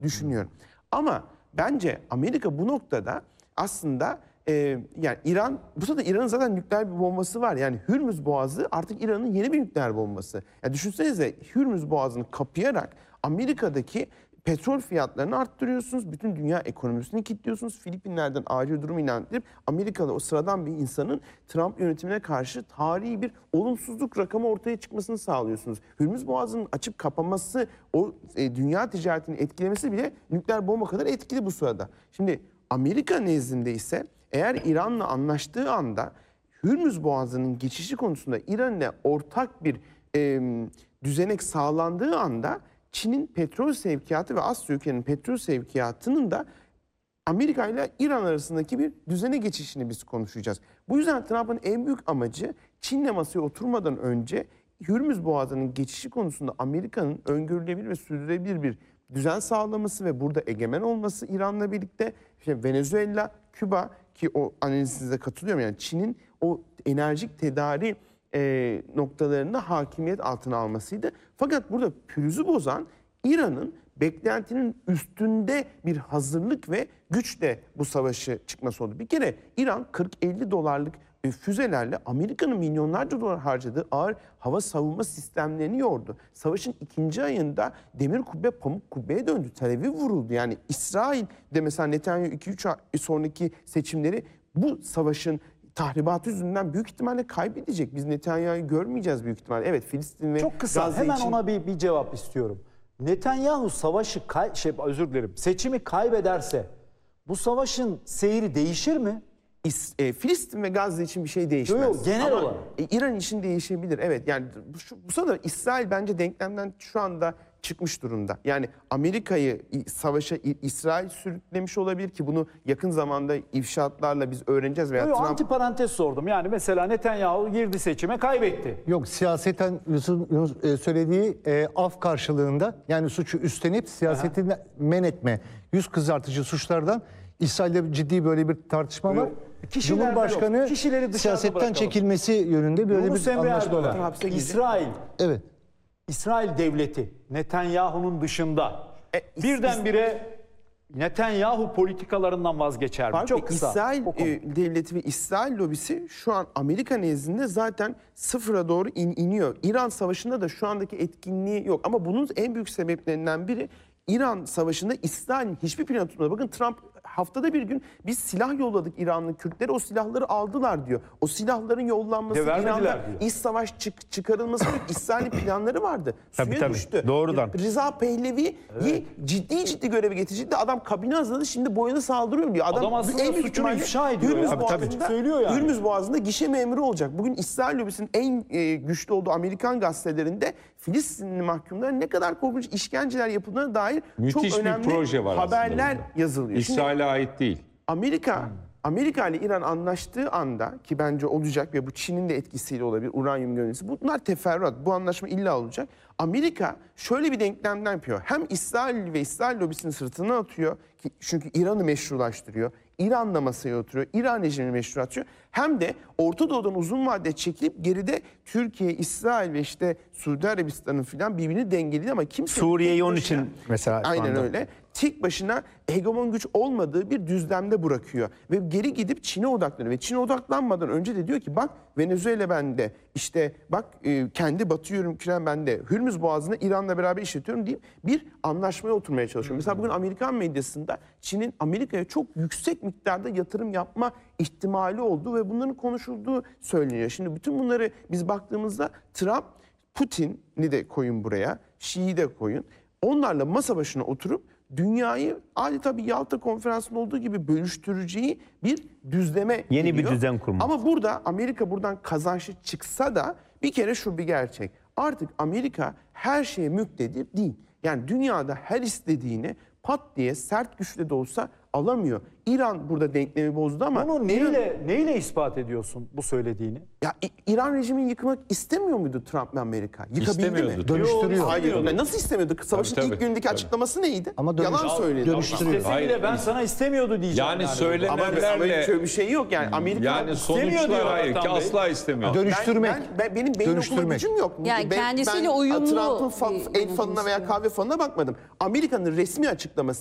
düşünüyorum. Ama bence Amerika bu noktada aslında yani İran, bu sırada İran'ın zaten nükleer bir bombası var. Yani Hürmüz Boğazı artık İran'ın yeni bir nükleer bombası. Yani düşünsenize, Hürmüz Boğazı'nı kapayarak Amerika'daki petrol fiyatlarını arttırıyorsunuz. Bütün dünya ekonomisini kilitliyorsunuz. Filipinler'den acil durum ilan edip Amerika'da o sıradan bir insanın Trump yönetimine karşı tarihi bir olumsuzluk rakamı ortaya çıkmasını sağlıyorsunuz. Hürmüz Boğazı'nın açıp kapanması, o dünya ticaretini etkilemesi bile nükleer bomba kadar etkili bu sırada. Şimdi Amerika nezdinde ise eğer İran'la anlaştığı anda Hürmüz Boğazı'nın geçişi konusunda İran ile ortak bir düzenek sağlandığı anda Çin'in petrol sevkiyatı ve Asya ülkenin petrol sevkiyatının da Amerika ile İran arasındaki bir düzene geçişini biz konuşacağız. Bu yüzden Trump'ın en büyük amacı Çin'le masaya oturmadan önce Hürmüz Boğazı'nın geçişi konusunda Amerika'nın öngörülebilir ve sürdürülebilir bir düzen sağlaması ve burada egemen olması İran'la birlikte. İşte Venezuela, Küba, ki o analizinize katılıyorum, yani Çin'in o enerjik tedari noktalarında hakimiyet altına almasıydı. Fakat burada pürüzü bozan İran'ın beklentinin üstünde bir hazırlık ve güçle bu savaşı çıkması oldu. Bir kere İran 40-50 dolarlık füzelerle Amerika'nın milyonlarca dolar harcadığı ağır hava savunma sistemlerini yordu. Savaşın ikinci ayında demir kubbe pamuk kubbeye döndü. Tel Aviv vuruldu. Yani İsrail de mesela Netanyahu 2-3 ay sonraki seçimleri bu savaşın tahribatı yüzünden büyük ihtimalle kaybedecek. Biz Netanyahu'yu görmeyeceğiz büyük ihtimalle. Evet, Filistin ve çok kısa Gazze hemen için... ona bir cevap istiyorum. Netanyahu seçimi kaybederse bu savaşın seyri değişir mi? Filistin ve Gazze için bir şey değişmez. Yok, genel olarak. İran için değişebilir. Evet, yani bu sırada İsrail bence denklemden şu anda çıkmış durumda. Yani Amerika'yı savaşa İsrail sürüklemiş olabilir ki bunu yakın zamanda ifşaatlarla biz öğreneceğiz. Veya Trump... Antiparantez sordum. Yani mesela Netanyahu girdi seçime, kaybetti. Yok, siyaseten söylediği af karşılığında, yani suçu üstlenip siyasetini men etme, yüz kızartıcı suçlardan İsrail'de ciddi böyle bir tartışma var. Cumhurbaşkanı siyasetten bırakalım. Çekilmesi yönünde böyle Yunus bir Emre anlaşma var. Erdoğan, İsrail. Evet. İsrail devleti Netanyahu'nun dışında birdenbire Netanyahu politikalarından vazgeçer mi? Çok kısa. İsrail devleti ve İsrail lobisi şu an Amerika nezdinde zaten sıfıra doğru iniyor. İran Savaşı'nda da şu andaki etkinliği yok. Ama bunun en büyük sebeplerinden biri İran Savaşı'nda İsrail'in hiçbir planı tutmadı. Bakın Trump haftada bir gün biz silah yolladık İranlı Kürtlere, o silahları aldılar diyor. O silahların yollanması, İran'da iç savaş çıkarılması, İsrail'in planları vardı. Suya düştü. Doğrudan. Rıza Pehlevi'yi ciddi göreve getirecekti. Adam kabine hazırladı, şimdi boyuna saldırıyor diyor. Adam aslında suçunu ifşa ediyor. Söylüyor yani. Hürmüz Boğazı'nda gişe memuru olacak. Bugün İsrail lobisinin en güçlü olduğu Amerikan gazetelerinde Filistinli mahkumlara ne kadar korkunç işkenceler yapıldığına dair müthiş çok önemli bir proje var haberler yazılıyor. İsrail'e ait değil. Amerika ile İran anlaştığı anda, ki bence olacak ve bu Çin'in de etkisiyle olabilir, uranyum gönderisi, bunlar teferruat, bu anlaşma illa olacak. Amerika şöyle bir denklemden yapıyor. Hem İsrail ve İsrail lobisinin sırtına atıyor, ki çünkü İran'ı meşrulaştırıyor. İran'la masaya oturuyor, İran rejimini meşrulaştırıyor. Hem de Orta Doğu'dan uzun vadede çekilip geride Türkiye, İsrail ve işte Suudi Arabistan'ın filan birbirini dengeledi ama kimse... Suriye'yi onun için mesela... Aynen öyle. Tek başına hegemon güç olmadığı bir düzlemde bırakıyor. Ve geri gidip Çin'e odaklanıyor. Ve Çin'e odaklanmadan önce de diyor ki bak Venezuela bende, işte bak kendi batı yürümküren bende, Hürmüz Boğazı'nda İran'la beraber işletiyorum deyip bir anlaşmaya oturmaya çalışıyor. Mesela bugün Amerikan medyasında Çin'in Amerika'ya çok yüksek miktarda yatırım yapma ihtimali olduğu ve bunların konuşulduğu söyleniyor. Şimdi bütün bunları biz baktığımızda Trump, Putin'i de koyun buraya, Şii'yi de koyun. Onlarla masa başına oturup dünyayı adeta bir Yalta Konferansı'nda olduğu gibi bölüştüreceği bir düzleme Yeni gidiyor. bir düzen kurmak. Ama burada Amerika buradan kazançlı çıksa da bir kere şu bir gerçek. Artık Amerika her şeye müktedir değil. Yani dünyada her istediğini pat diye sert güçle de olsa alamıyor. İran burada denklemi bozdu ama Bunu neyle ispat ediyorsun bu söylediğini? ya İran rejimini yıkmak istemiyor muydu Trump ve Amerika? Yıkabildi mi? İstemiyordu. Dönüştürüyor. Hayır. Nasıl istemiyordu? Savaşın Tabii, ilk günündeki tabii. açıklaması neydi? Ama Yalan söyledi. dönüştürüyor. İstese Hayır, bile ben sana istemiyordu diyeceğim. Yani Ama söylenenlerle şöyle bir şey yok yani. Amerika yani İstemiyor sonuçlar diyor hayır ki Hakan Bey. asla istemiyor. Dönüştürmek. Benim beyin okuma Dönüştürmek. gücüm yok. Yani kendisiyle ben uyumlu Trump'ın bir el falına veya kahve falına bakmadım. Amerika'nın resmi açıklaması